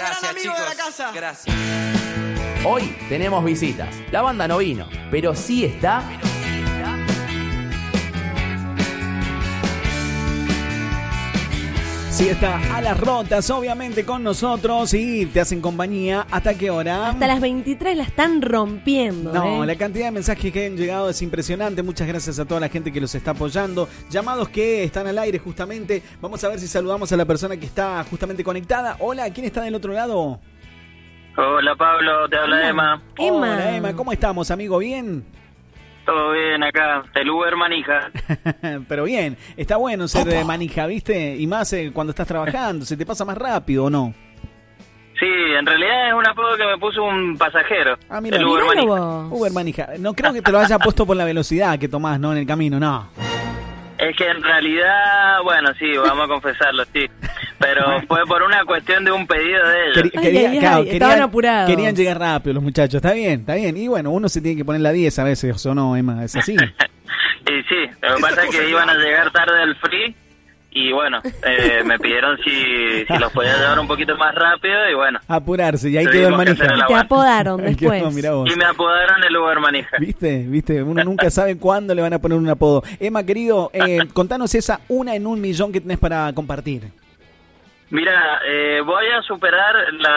Gracias, amigo chicos. de la casa. Gracias. Hoy tenemos visitas. La banda no vino, pero sí está. Sí está a las rotas, obviamente, con nosotros y te hacen compañía. ¿Hasta qué hora? Hasta las 23 la están rompiendo. No, la cantidad de mensajes que han llegado es impresionante. Muchas gracias a toda la gente que los está apoyando. Llamados que están al aire justamente. Vamos a ver si saludamos a la persona que está justamente conectada. Hola, ¿quién está del otro lado? Hola Pablo, te habla Emma. Hola Emma, ¿cómo estamos, amigo? ¿Bien? Todo bien acá, el Uber manija. Pero bien, está bueno ser de manija, ¿viste? Y más cuando estás trabajando, ¿se te pasa más rápido o no? Sí, en realidad es un apodo que me puso un pasajero. Ah, mira, el Uber Míralo manija. vos. Uber manija. No creo que te lo haya puesto por la velocidad que tomás, ¿no? En el camino, no. Es que en realidad, bueno, sí, vamos a confesarlo, sí. Pero fue por una cuestión de un pedido de ellos. Estaban apurados. Querían llegar rápido los muchachos, está bien. Y bueno, uno se tiene que poner la 10 a veces, ¿o no, Emma? ¿Es así? Y sí, lo que pasa es que iban a llegar tarde del free y bueno, me pidieron si los podía llevar un poquito más rápido y bueno. Apurarse, y ahí quedó el manija. Te apodaron después. Mirá vos. Y me apodaron el Uber manija. ¿Viste? Uno nunca sabe cuándo le van a poner un apodo. Emma, querido, contanos esa 1 en 1.000.000 que tenés para compartir. Mira, voy a superar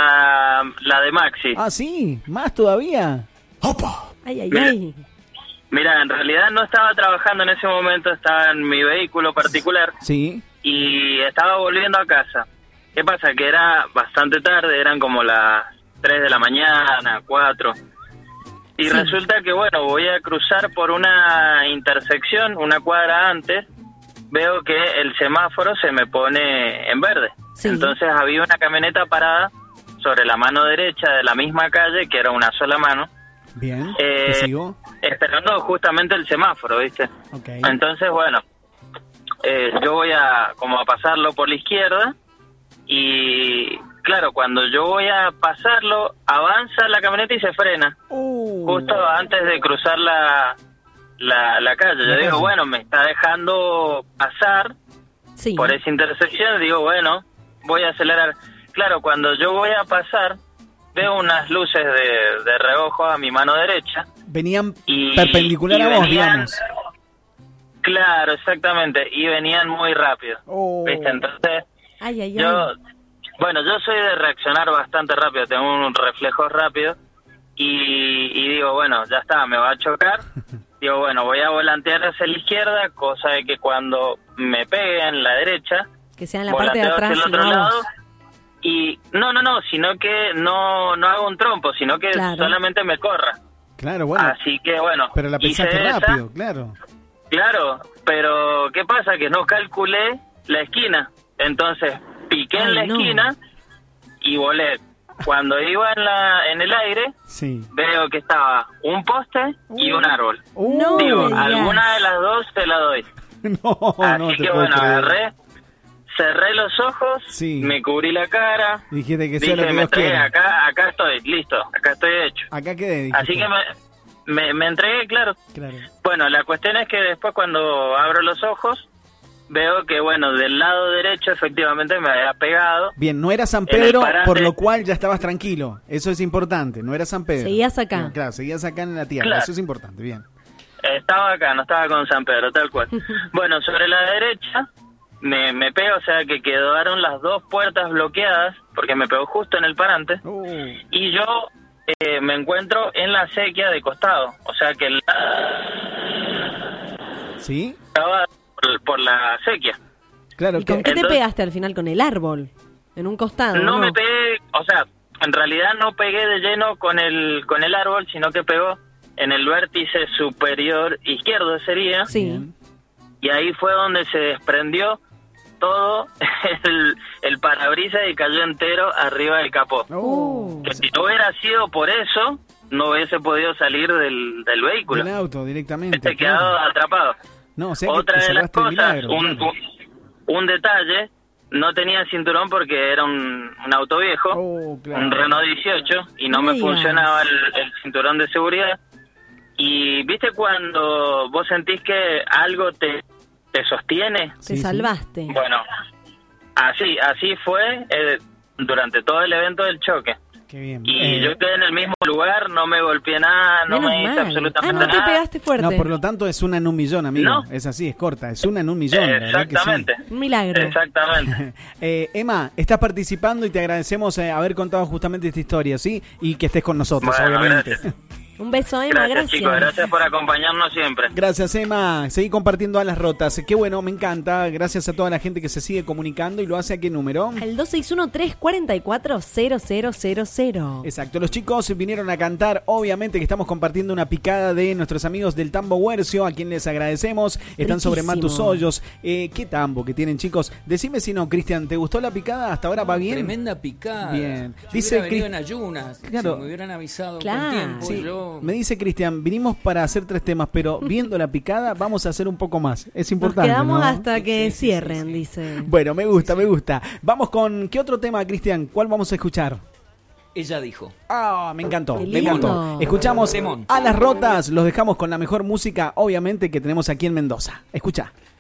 la de Maxi. Ah, sí, más todavía. ¡Opa! Ay. Mira, en realidad no estaba trabajando en ese momento, estaba en mi vehículo particular. Sí. Y estaba volviendo a casa. ¿Qué pasa? Que era bastante tarde, eran como las 3 de la mañana, 4. Y resulta que, bueno, voy a cruzar por una intersección, una cuadra antes, veo que el semáforo se me pone en verde. Sí. Entonces había una camioneta parada sobre la mano derecha de la misma calle, que era una sola mano. Bien, ¿te sigo? Esperando justamente el semáforo, ¿viste? Okay. Entonces, bueno, yo voy a pasarlo por la izquierda y, claro, cuando yo voy a pasarlo, avanza la camioneta y se frena. Justo antes de cruzar la calle. Yo digo, bueno, me está dejando pasar por esa intersección. Digo, bueno, voy a acelerar. Claro, cuando yo voy a pasar, veo unas luces de reojo a mi mano derecha. Venían perpendicular a vos, digamos. Claro, exactamente. Y venían muy rápido. ¿Viste? Entonces, yo soy de reaccionar bastante rápido. Tengo un reflejo rápido. Y digo, bueno, ya está, me va a chocar. Digo, bueno, voy a volantear hacia la izquierda, cosa de que cuando me pegue en la derecha, que sea en la parte de atrás, hacia el otro lado. Y no, sino que no hago un trompo, sino que solamente me corra. Claro, bueno. Así que bueno. Pero la pisaste rápido, claro. Claro, pero ¿qué pasa? Que no calculé la esquina. Entonces piqué en la esquina y volé. Cuando iba en el aire, veo que estaba un poste y un árbol. Digo, alguna de las dos te la doy. Así que bueno, agarré, cerré los ojos, me cubrí la cara. Dijiste que sea lo que Dios quiera. Acá estoy, listo, acá estoy hecho. Acá quedé, dijiste. Así que me entregué, claro. Bueno, la cuestión es que después cuando abro los ojos, veo que, bueno, del lado derecho efectivamente me había pegado. Bien, no era San Pedro, por lo cual ya estabas tranquilo. Eso es importante, no era San Pedro. Seguías acá. Claro, seguías acá en la tierra, eso es importante, bien. Estaba acá, no estaba con San Pedro, tal cual. Bueno, sobre la derecha me pego, o sea que quedaron las dos puertas bloqueadas, porque me pegó justo en el parante. Y yo me encuentro en la acequia de costado, o sea que ¿Sí? Estaba por la acequia. Claro. ¿Y con qué te pegaste al final? ¿Con el árbol? ¿En un costado? No me pegué, o sea, en realidad no pegué de lleno con el árbol, sino que pegó en el vértice superior izquierdo, sería. Sí. Y ahí fue donde se desprendió todo el parabrisas y cayó entero arriba del capó. Que si no hubiera sido por eso, no hubiese podido salir del vehículo. Del auto, directamente. Se quedado atrapado. No, o sea, otra que de las cosas, milagro, un detalle, no tenía cinturón porque era un auto viejo, un Renault 18, y no me funcionaba el cinturón de seguridad. Y viste cuando vos sentís que algo te te sostiene. Te salvaste. Bueno, así fue. durante todo el evento del choque. Qué bien. Y yo quedé en el mismo lugar, no me golpeé nada, no me hice absolutamente no nada. te pegaste fuerte. No, por lo tanto es una en un millón, amigo. No. Es así, es corta. Es una en un millón. Exactamente. Un milagro. Exactamente. Emma, estás participando y te agradecemos haber contado justamente esta historia, ¿sí? Y que estés con nosotros, Bueno, obviamente. gracias. Un beso, Emma, gracias. Chicos, gracias por acompañarnos siempre. Gracias, Emma. Seguí compartiendo a las rotas. Qué bueno, me encanta. Gracias a toda la gente que se sigue comunicando y lo hace a qué número. Al 261-344-0000. Exacto, los chicos vinieron a cantar. Obviamente que estamos compartiendo una picada de nuestros amigos del Tambo Huercio, a quien les agradecemos. Están sobre Matus Hoyos. ¿Qué tambo que tienen, chicos? Decime si no, Cristian, ¿te gustó la picada? ¿Hasta ahora va bien? Tremenda picada. Bien. Yo Dice hubiera venido en ayunas. Claro. Si me hubieran avisado Claro. con tiempo. Sí. Yo... Me dice Cristian, vinimos para hacer 3 temas, pero viendo la picada vamos a hacer un poco más. Es Nos importante, quedamos ¿no? hasta que cierren, dice. Bueno, me gusta, me gusta. Vamos con, ¿qué otro tema, Cristian? ¿Cuál vamos a escuchar? Ella dijo. Ah, me encantó, Qué me encantó. lindo. Escuchamos Temón. a las rotas, los dejamos con la mejor música, obviamente, que tenemos aquí en Mendoza. Escucha.